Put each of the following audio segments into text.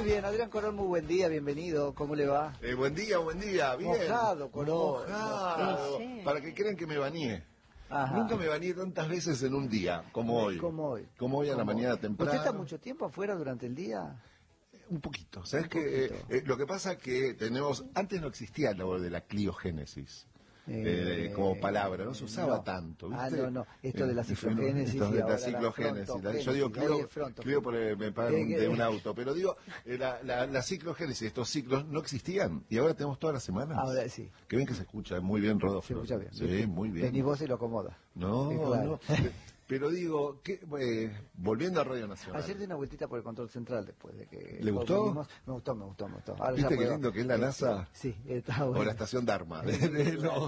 bien, Adrián Corol, muy buen día, bienvenido, ¿cómo le va? Buen día, bien. Mojado, Corol. Mojado. Sí. Para que crean que me bañé. Ajá. Nunca me bañé tantas veces en un día como hoy. Como hoy. Como hoy a la mañana temprano. ¿Usted está mucho tiempo afuera durante el día? Un poquito. ¿Sabes Un qué? poquito. Lo que pasa es que tenemos... Antes no existía lo de la cliogénesis. Como palabra, no se usaba tanto, ¿viste? No, esto de la ciclogénesis Esto y de ahora la ciclogénesis. Yo digo fronto. Clio porque me pagan de un auto, pero digo, la ciclogénesis, estos ciclos no existían y ahora tenemos todas las semanas. Ahora sí. Qué bien que se escucha, muy bien, Rodolfo. Se escucha bien. Sí, muy bien. Vení vos y lo acomoda. No, claro. no. Pero digo, volviendo a Radio Nacional. Ayer di una vueltita por el control central después de que... ¿Le gustó? Me gustó. Ahora ¿Viste qué lindo que es la NASA? Sí, está bueno. O la estación Dharma. Claro.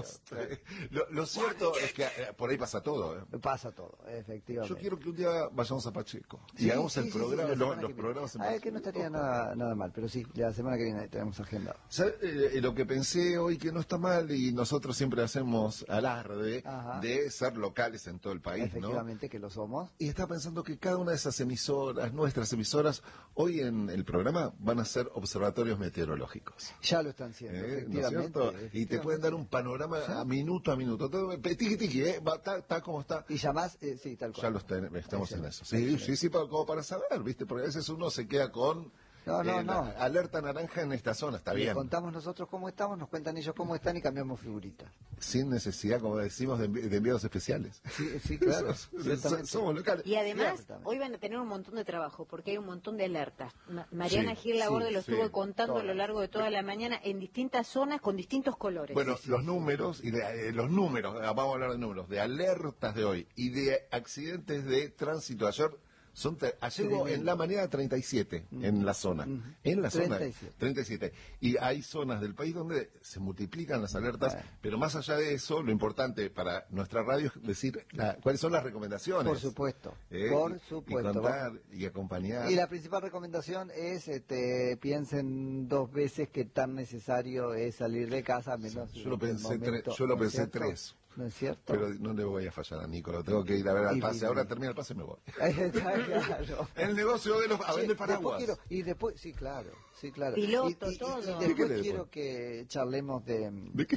Lo cierto es que por ahí pasa todo. Pasa todo, efectivamente. Yo quiero que un día vayamos a Pacheco y hagamos el programa, los programas en Pacheco. Que no estaría nada mal, pero sí, la semana que viene tenemos agendado. Lo que pensé hoy que no está mal, y nosotros siempre hacemos alarde de ser locales en todo el país, efectivamente, que lo somos. Y estaba pensando que cada una de esas emisoras, nuestras emisoras, hoy en el programa van a ser observatorios meteorológicos. Ya lo están siendo, efectivamente, ¿no es cierto? Y te pueden dar un panorama a minuto. Tiqui, está como está. Y llamás, sí, tal cual. Ya estamos en eso. Sí, como para saber, ¿viste? Porque a veces uno se queda con... No. Alerta naranja en esta zona, está bien. Les contamos nosotros cómo estamos, nos cuentan ellos cómo están y cambiamos figuritas. Sin necesidad, como decimos, de enviados especiales. Sí, claro. Somos locales. Y además, hoy van a tener un montón de trabajo, porque hay un montón de alertas. Mariana Gil Laborde lo estuvo contando a lo largo de toda la mañana en distintas zonas con distintos colores. Bueno, los números, vamos a hablar de números, de alertas de hoy y de accidentes de tránsito de ayer. Ayer hubo en la mañana 37 en la zona. En la 37. Zona 37. Y hay zonas del país donde se multiplican las alertas, pero más allá de eso, lo importante para nuestra radio es decir cuáles son las recomendaciones. Por supuesto. Y contar y acompañar. Y la principal recomendación es piensen 2 veces qué tan necesario es salir de casa, menos yo lo pensé 3. ¿No es cierto? Pero no le voy a fallar a Nicolás, tengo que ir a ver al pase. Ahora termina el pase y me voy. Claro. El negocio de a vender paraguas. Y después, sí, claro. Piloto, todo. Y después quiero que charlemos de qué?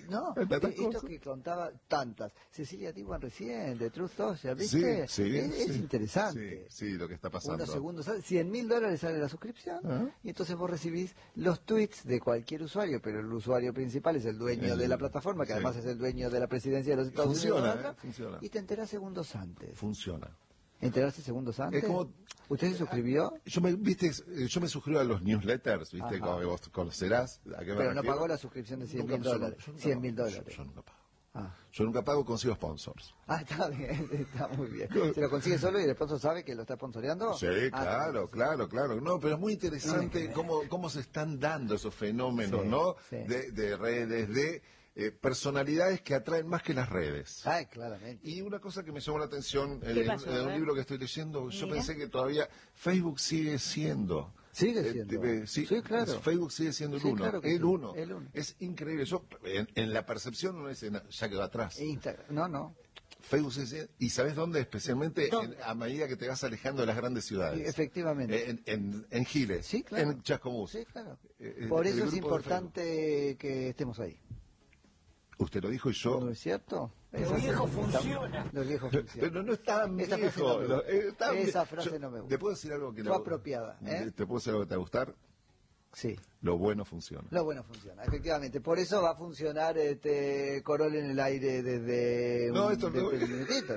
Esto que contaba tantas. Cecilia Diwan recién, de Truth Social, ¿viste? Sí, es interesante. Sí, lo que está pasando. Unos segundos, $100.000 sale la suscripción, y entonces vos recibís los tweets de cualquier usuario, pero el usuario principal es el dueño de la plataforma, que además es el dueño de la presidencia de los Estados Unidos. Funciona. Y te enterás segundos antes. Funciona. ¿Enterarse segundos antes? Es como, ¿usted se suscribió? Yo me suscribo a los newsletters, ¿viste? Como vos conocerás. Pero no pagó la suscripción de $100.000. $100.000. Yo nunca pago. Yo nunca pago, consigo sponsors. Está bien, está muy bien. ¿Se lo consigue solo y el sponsor sabe que lo está sponsoreando? Sí, claro. No, pero es muy interesante cómo se están dando esos fenómenos, ¿no? Sí. De redes, de personalidades que atraen más que las redes. Claramente. Y una cosa que me llamó la atención en un libro que estoy leyendo, yo pensé que todavía Facebook sigue siendo. Sigue siendo. Sí, claro. Facebook sigue siendo el uno. Claro el uno. El uno. Es increíble. Yo en la percepción uno dice, ya quedó atrás. No. Facebook y ¿sabes dónde? Especialmente a medida que te vas alejando de las grandes ciudades. Efectivamente. En Giles, sí, claro. en Chascomús. Sí, claro. Por eso es importante que estemos ahí. Usted lo dijo y yo... ¿No es cierto? Los viejos funcionan. Pero no es tan viejo. Esa frase no me gusta. ¿Te puedo decir algo que fue apropiada? ¿Te puedo decir algo que te va a gustar? Sí. Lo bueno funciona. Lo bueno funciona, efectivamente. Por eso va a funcionar Corol en el aire desde un minutito.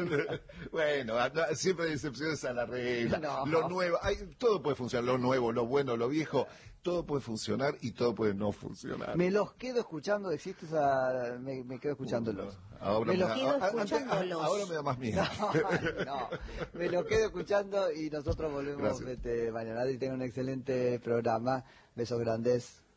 Bueno, siempre hay excepciones a la regla. Lo nuevo, todo puede funcionar. Lo nuevo, lo bueno, lo viejo, todo puede funcionar y todo puede no funcionar. Me los quedo escuchando, me quedo escuchándolos. Ahora me da más miedo. Me lo quedo escuchando y nosotros volvemos mañana y tengan un excelente programa. Besos grandes.